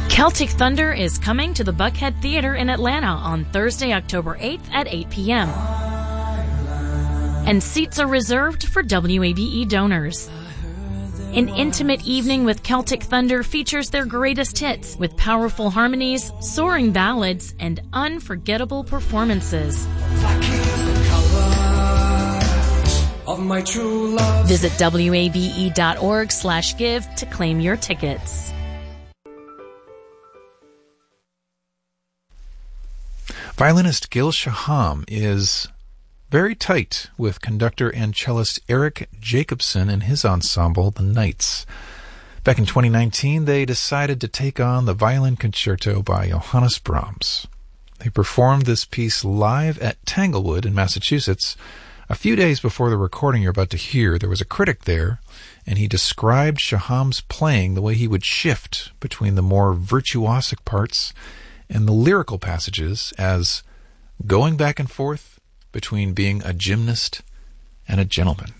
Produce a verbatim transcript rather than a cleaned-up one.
Celtic Thunder is coming to the Buckhead Theater in Atlanta on Thursday, October eighth at eight p.m. And seats are reserved for W A B E donors. An intimate evening with Celtic Thunder features their greatest hits with powerful harmonies, soaring ballads, and unforgettable performances. Of my true love. Visit W A B E dot org slash give to claim your tickets. Violinist Gil Shaham is very tight with conductor and cellist Eric Jacobson and his ensemble, the Knights. Back in twenty nineteen, they decided to take on the Violin Concerto by Johannes Brahms. They performed this piece live at Tanglewood in Massachusetts. A few days before the recording you're about to hear, there was a critic there, and he described Shaham's playing the way he would shift between the more virtuosic parts and the lyrical passages as going back and forth between being a gymnast and a gentleman.